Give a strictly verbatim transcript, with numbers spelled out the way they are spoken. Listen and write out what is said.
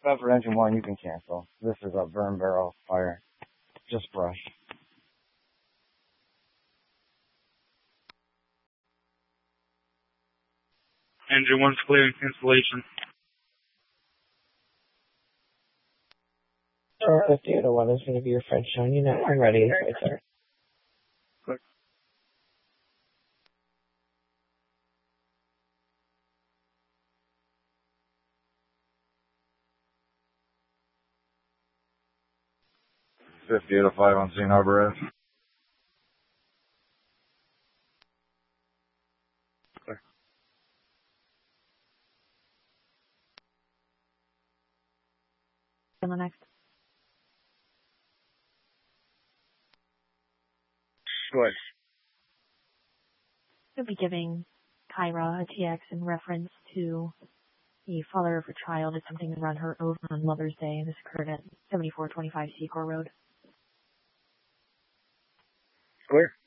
Bedford engine one, you can cancel. This is a burn barrel fire. Just brush. Engine one's clear and cancellation. Sure, if Theodore one is going to be your French showing you now. I'm ready, right, sir. Click. fifty out of five on Saint Harbor Ave. Clear. And the next. Go ahead. You'll be giving Kyra a T X in reference to the father of her child attempting to run her over on Mother's Day, and this occurred at seventy-four twenty-five Secor Road. Clear.